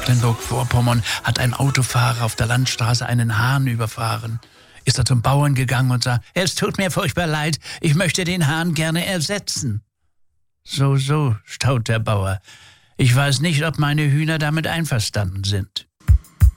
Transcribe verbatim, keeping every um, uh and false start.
Mecklenburg-Vorpommern hat ein Autofahrer auf der Landstraße einen Hahn überfahren. Ist er zum Bauern gegangen und sagt, es tut mir furchtbar leid, ich möchte den Hahn gerne ersetzen. So, so, staut der Bauer. Ich weiß nicht, ob meine Hühner damit einverstanden sind.